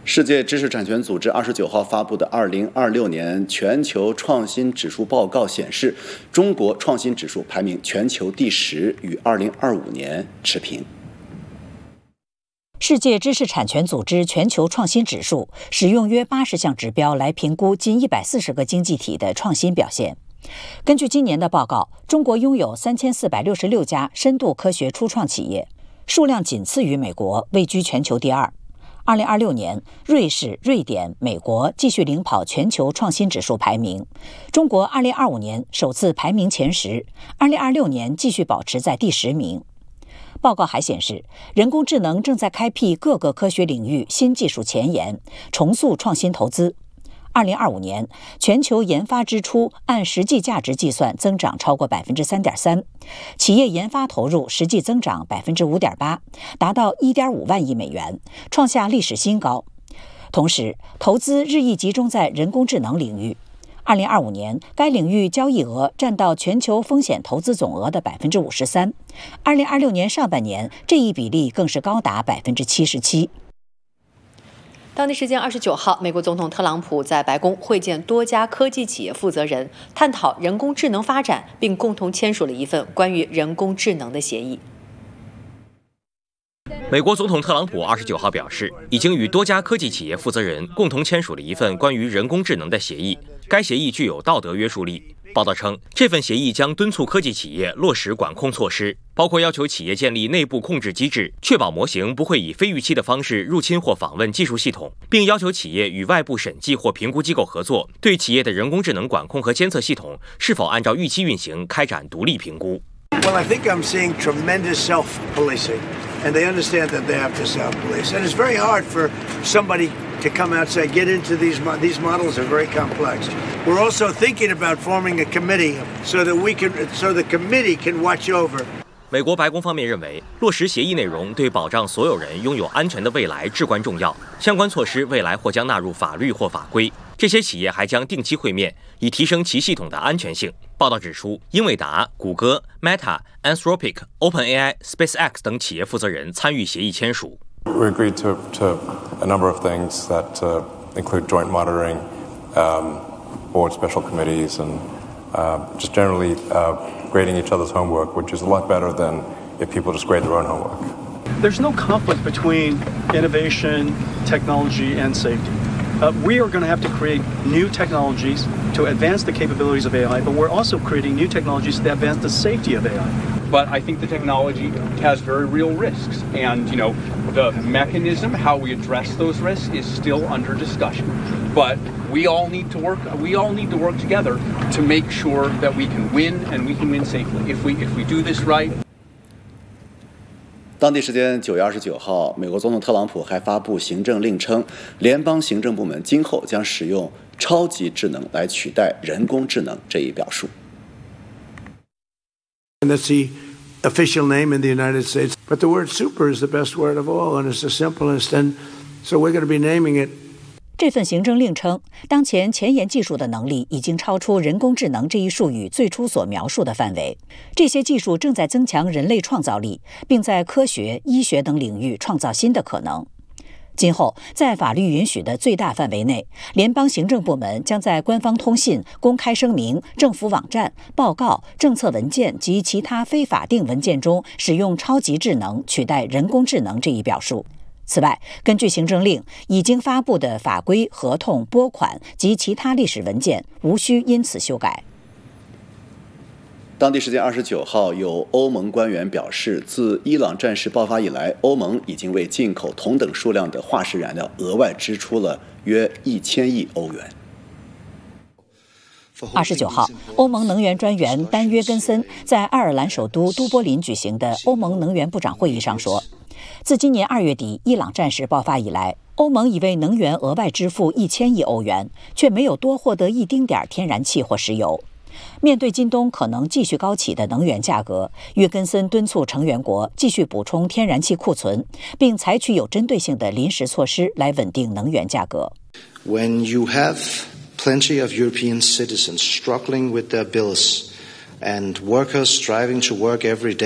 世界知识产权组织29号发布的2026年全球创新指数报告显示，中国创新指数排名全球第10，与2025年持平。 世界知识产权组织全球创新指数使用约80项指标来评估近140个经济体的创新表现。根据今年的报告，中国拥有3466家深度科学初创企业，数量仅次于美国，位居全球第2。2026年，瑞士、瑞典、美国继续领跑全球创新指数排名。中国2025年首次排名前10，2026年继续保持在第10名。报告还显示，人工智能正在开辟各个科学领域新技术前沿，重塑创新投资。2025年，全球研发支出按实际价值计算增长超过 3.3%， 企业研发投入实际增长 5.8%， 达到 1.5 万亿美元，创下历史新高。同时，投资日益集中在人工智能领域。2025年，该领域交易额占到全球风险投资总额的 53%。2026年上半年，这一比例更是高达 77%。 当地时间29号，美国总统特朗普在白宫会见多家科技企业负责人，探讨人工智能发展，并共同签署了一份关于人工智能的协议。 美国总统特朗普29号表示，已经与多家科技企业负责人共同签署了一份关于人工智能的协议，该协议具有道德约束力。报道称，这份协议将敦促科技企业落实管控措施，包括要求企业建立内部控制机制，确保模型不会以非预期的方式入侵或访问技术系统，并要求企业与外部审计或评估机构合作，对企业的人工智能管控和监测系统是否按照预期运行开展独立评估。 Well, I think I'm seeing tremendous self-policing, and they understand that they have to self-police. And it's very hard for somebody to come out and say, get into these models are very complex. We're also thinking about forming a committee so the committee can watch over. 美国白宫方面认为，落实协议内容对保障所有人拥有安全的未来至关重要，相关措施未来或将纳入法律或法规。这些企业还将定期会面，以提升其系统的安全性。报道指出，英伟达、谷歌、Meta、Anthropic、OpenAI、SpaceX 等企业负责人参与协议签署。 We agreed to a number of things that include joint monitoring, board special committees, and just generally grading each other's homework, which is a lot better than if people just grade their own homework. There's no conflict between innovation, technology, and safety. We are going to have to create new technologies to advance the capabilities of AI, but we're also creating new technologies to advance the safety of AI. But I think the technology has very real risks, and the mechanism, how we address those risks, is still under discussion. But we all need to work together to make sure that we can win, and we can win safely. If we do this right. 当地时间9月29号，美国总统特朗普还发布行政令称，联邦行政部门今后将使用超级智能来取代人工智能这一表述。 And that's the official name in the United States. But the word super is the best word of all, and it's the simplest. And so we're going to be naming it. 这份行政令称，当前前沿技术的能力已经超出人工智能这一术语最初所描述的范围。这些技术正在增强人类创造力，并在科学、医学等领域创造新的可能。今后，在法律允许的最大范围内，联邦行政部门将在官方通信、公开声明、政府网站、报告、政策文件及其他非法定文件中使用超级智能取代人工智能这一表述。此外，根据行政令，已经发布的法规、合同、拨款及其他历史文件无需因此修改。 当地时间29号，有欧盟官员表示，自伊朗战事爆发以来，欧盟已经为进口同等数量的化石燃料额外支出了约1000亿欧元。 29号，欧盟能源专员丹约根森在爱尔兰首都都柏林举行的欧盟能源部长会议上说，自今年2月底伊朗战事爆发以来，欧盟已为能源额外支付1000亿欧元，却没有多获得一丁点天然气或石油。面对今冬可能继续高起的能源价格，约根森敦促成员国继续补充天然气库存，并采取有针对性的临时措施来稳定能源价格。 When you have plenty of European citizens struggling with their bills and workers striving to work every day,